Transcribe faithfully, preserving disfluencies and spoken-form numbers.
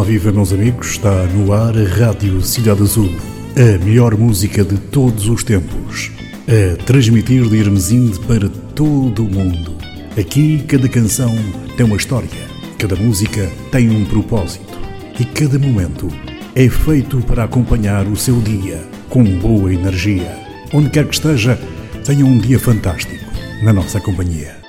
viva, meus amigos, está no ar a Rádio Cidade Azul, a melhor música de todos os tempos, a transmitir de Hermesinde para todo o mundo. Aqui cada canção tem uma história, cada música tem um propósito e cada momento é feito para acompanhar o seu dia com boa energia. Onde quer que esteja, tenha um dia fantástico na nossa companhia.